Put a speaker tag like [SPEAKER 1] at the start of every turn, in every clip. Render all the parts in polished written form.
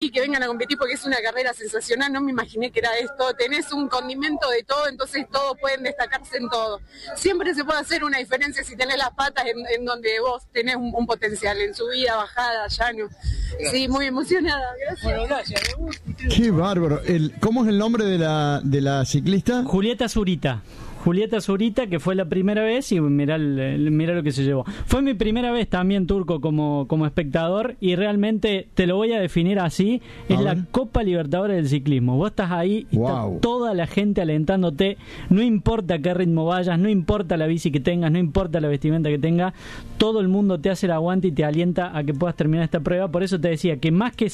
[SPEAKER 1] y que vengan a competir porque es una carrera sensacional. No me imaginé que era esto. Tenés un condimento de todo, entonces todos pueden destacarse en todo. Siempre se puede hacer una diferencia si tenés las patas en donde vos tenés un potencial, en subida, bajada, llano. Sí, muy emocionada. Gracias.
[SPEAKER 2] Bueno, gracias.
[SPEAKER 3] Qué bárbaro. ¿Cómo es el nombre de la ciclista?
[SPEAKER 4] Julieta Zurita. Julieta Zurita, que fue la primera vez y mirá lo que se llevó. Fue mi primera vez también, Turco, como espectador, y realmente te lo voy a definir así, es la Copa Libertadores del ciclismo. Vos estás ahí y está toda la gente alentándote, no importa a qué ritmo vayas, no importa la bici que tengas, no importa la vestimenta que tengas, todo el mundo te hace el aguante y te alienta a que puedas terminar esta prueba. Por eso te decía que más que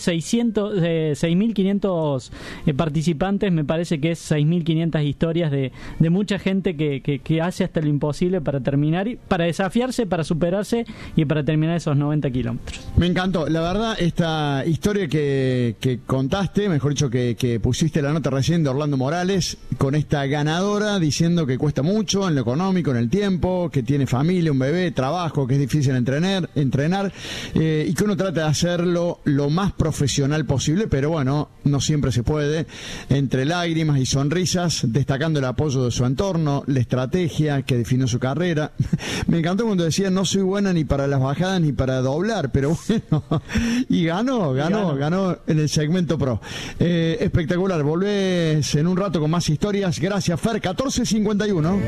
[SPEAKER 4] 6.500 participantes, me parece que es 6.500 historias de mucha gente que hace hasta lo imposible para terminar, para desafiarse, para superarse y para terminar esos 90 kilómetros.
[SPEAKER 3] Me encantó, la verdad, esta historia que contaste, mejor dicho, que pusiste la nota recién de Orlando Morales, con esta ganadora diciendo que cuesta mucho en lo económico, en el tiempo, que tiene familia, un bebé, trabajo, que es difícil entrenar y que uno trata de hacerlo lo más profesional posible, pero bueno, no siempre se puede, entre lágrimas y sonrisas, destacando el apoyo de su entorno, la estrategia que definió su carrera. Me encantó cuando decía no soy buena ni para las bajadas ni para doblar, pero bueno, y ganó en el segmento pro. Espectacular. Volvés en un rato con más historias. Gracias, Fer. 14:51.